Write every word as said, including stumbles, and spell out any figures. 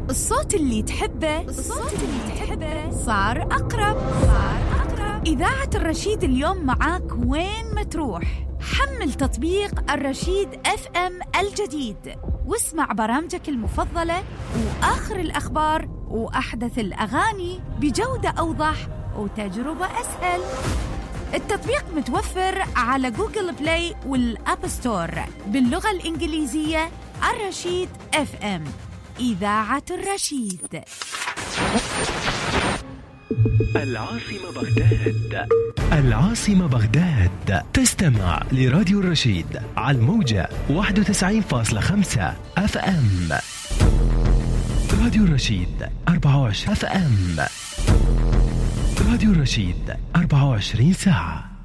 الصوت اللي تحبه الصوت اللي تحبه صار أقرب صار أقرب. إذاعة الرشيد اليوم معاك وين ما تروح. حمل تطبيق الرشيد اف ام الجديد واسمع برامجك المفضلة وآخر الأخبار وأحدث الأغاني بجودة أوضح وتجربة أسهل. التطبيق متوفر على جوجل بلاي والأب ستور باللغة الإنجليزية. الرشيد اف ام، إذاعة الرشيد. العاصمة بغداد. العاصمة بغداد تستمع لراديو الرشيد على الموجة واحد وتسعين فاصلة خمسة اف ام. راديو الرشيد أربعة وعشرين اف ام. راديو الرشيد أربعة وعشرين ساعة.